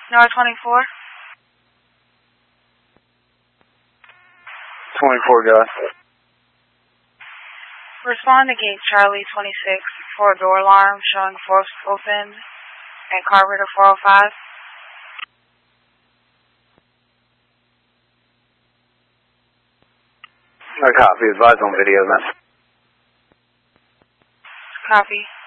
North 24. 24, guys. Respond to gate Charlie 26 for a door alarm showing forced open at Carburetor 405. No copy. Advise on video, man. Copy.